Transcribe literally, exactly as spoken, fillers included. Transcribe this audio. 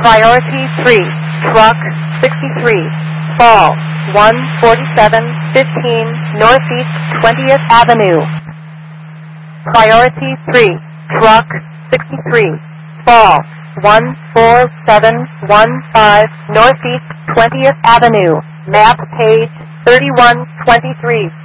Priority three, truck sixty-three, fall one forty-seven fifteen Northeast twentieth Avenue. Priority three, truck sixty-three, fall one four seven one five Northeast twentieth Avenue. Map page thirty-one twenty-three.